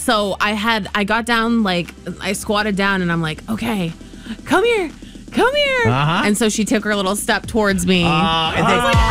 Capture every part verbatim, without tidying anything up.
So I had, I got down, like, I squatted down and I'm like, okay, come here, come here. Uh-huh. And so she took her little step towards me. Uh, and, then, like,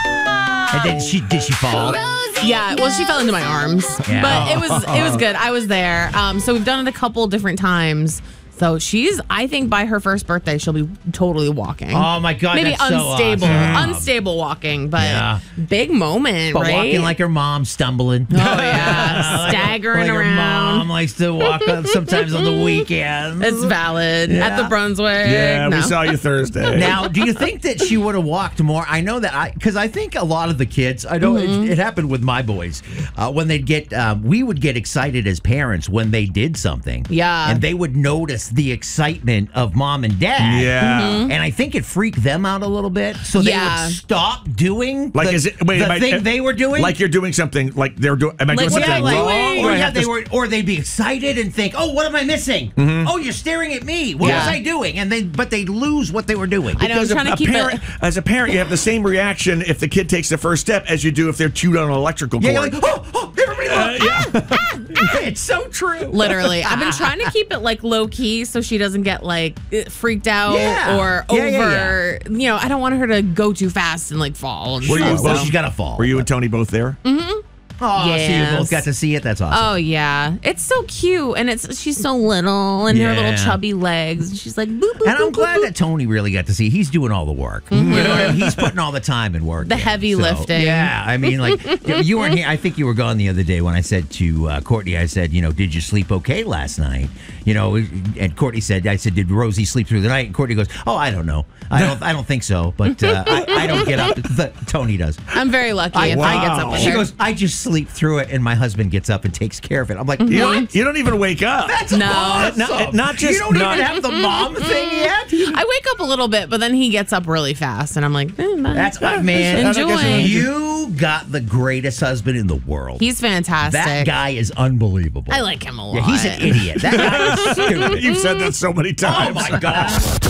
ah! and then she did she fall? Yeah, well, she fell into my arms, Yeah. but it was it was good. I was there. Um, so we've done it a couple different times. So she's, I think by her first birthday, she'll be totally walking. Oh, my God. Maybe that's so unstable, awesome. unstable walking, but Yeah. big moment, But right? walking like her mom, stumbling. Oh, yeah. Staggering like around. Her mom likes to walk up sometimes on the weekends. It's valid. Yeah. At the Brunswick. Yeah, no. we saw you Thursday. Now, do you think that she would have walked more? I know that I, because I think a lot of the kids, I know Mm-hmm. it, it happened with my boys, uh, when they'd get, um, we would get excited as parents when they did something. Yeah. And they would notice the excitement of mom and dad. Yeah. Mm-hmm. And I think it freaked them out a little bit. So they Yeah. would stop doing Like, the, is it, wait, the am I- thing they were doing. Like you're doing something, like they're doing, am I doing Like, something yeah, like, wrong? wait. Or Or I yeah, have they to- were, or they'd be excited and think, "Oh, what am I missing? Oh, you're staring at me. What Yeah. was I doing?" And they, but they'd lose what they were doing. I know, I was Because trying a- to a keep parent, it. As a parent, you have the same reaction if the kid takes the first step as you do if they're chewed on an electrical Yeah, cord. you're like, "Oh, oh, everybody look!" Uh, It's so true. Literally. I've been trying to keep it like low key so she doesn't get like freaked out Yeah. or Yeah, over. yeah, You know, I don't want her to go too fast and like fall. And Were you- stuff, Well, so. she's got to fall. Were you and Tony both there? Oh, so you Yes. both got to see it. That's awesome. Oh yeah, it's so cute, and it's she's so little, and her Yeah. little chubby legs, and she's like, boop, boop, And I'm boop, glad boop, that Tony really got to see. He's doing all the work. You know what I mean? He's putting all the time and work. The in. heavy So, lifting. Yeah, I mean, like you- you weren't here. I think you were gone the other day when I said to uh, Courtney, I said, you know, did you sleep okay last night? You know, and Courtney said, I said, did Rosie sleep through the night? And Courtney goes, oh, I don't know. I don't. I don't think so. But uh, I, I don't get up. The, Tony does. I'm very lucky if I gets up with She her. goes, I just sleep through it, and my husband gets up and takes care of it. I'm like, You, what? don't, you don't even wake up. That's No. awesome. Not- not just- you don't not- even have the mom thing yet. I wake up a little bit, but then he gets up really fast, and I'm like, eh, That's uh, man. Enjoy. You got the greatest husband in the world. He's fantastic. that guy is unbelievable. I like him a lot. Yeah, he's an idiot. That guy is stupid. You've said that so many Oh times. my god.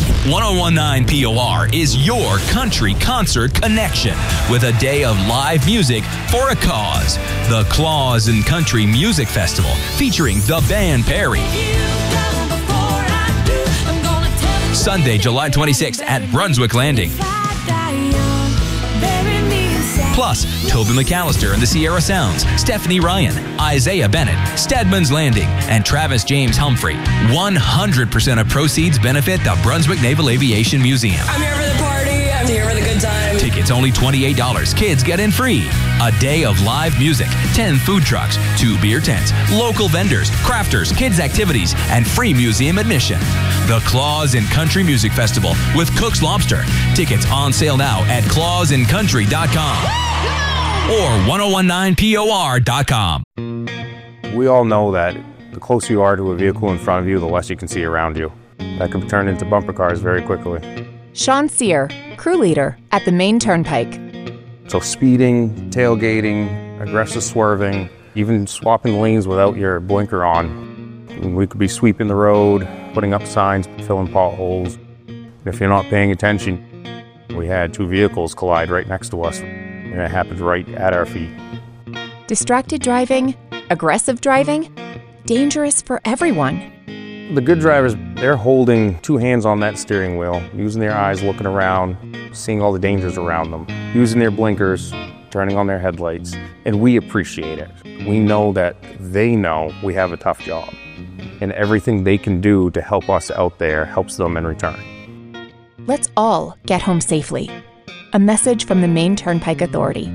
ten nineteen P O R is your country concert connection with a day of live music for a cause. The Claus and Country Music Festival featuring the band Perry. Sunday, July twenty-sixth at Brunswick Landing. Plus, Toby McAllister and the Sierra Sounds, Stephanie Ryan, Isaiah Bennett, Stedman's Landing, and Travis James Humphrey. one hundred percent of proceeds benefit the Brunswick Naval Aviation Museum. I'm here for the party. I'm here for the good time. Tickets only twenty-eight dollars. Kids get in free. A day of live music, ten food trucks, two beer tents, local vendors, crafters, kids activities, and free museum admission. The Claus and Country Music Festival with Cook's Lobster. Tickets on sale now at claus and country dot com or ten nineteen P O R dot com. We all know that the closer you are to a vehicle in front of you, the less you can see around you. That can turn into bumper cars very quickly. Sean Sear, crew leader at the Maine Turnpike. So speeding, tailgating, aggressive swerving, even swapping lanes without your blinker on. We could be sweeping the road, putting up signs, filling potholes. If you're not paying attention, we had two vehicles collide right next to us, and it happened right at our feet. Distracted driving, aggressive driving, dangerous for everyone. The good drivers, they're holding two hands on that steering wheel, using their eyes, looking around, seeing all the dangers around them, using their blinkers, turning on their headlights, and we appreciate it. We know that they know we have a tough job, and everything they can do to help us out there helps them in return. Let's all get home safely. A message from the Maine Turnpike Authority.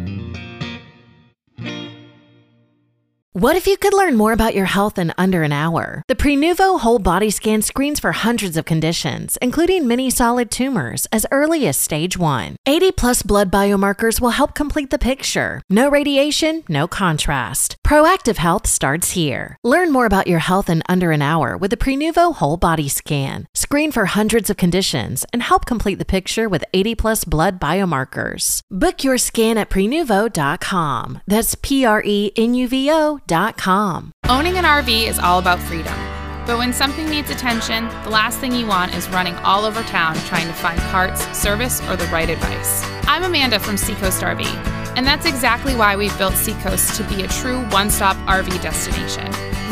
What if you could learn more about your health in under an hour? The Prenuvo Whole Body Scan screens for hundreds of conditions, including many solid tumors, as early as stage one. eighty plus blood biomarkers will help complete the picture. No radiation, no contrast. Proactive health starts here. Learn more about your health in under an hour with the Prenuvo Whole Body Scan. Screen for hundreds of conditions and help complete the picture with eighty plus blood biomarkers. Book your scan at prenuvo dot com. That's P R E N U V O dot com. Owning an R V is all about freedom. But when something needs attention, the last thing you want is running all over town trying to find parts, service, or the right advice. I'm Amanda from Seacoast R V, and that's exactly why we've built Seacoast to be a true one-stop R V destination.